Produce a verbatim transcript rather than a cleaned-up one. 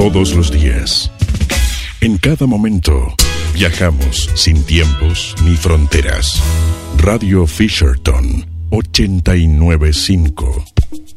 todos los días. En cada momento, viajamos sin tiempos ni fronteras. Radio Fisherton ochenta y nueve punto cinco.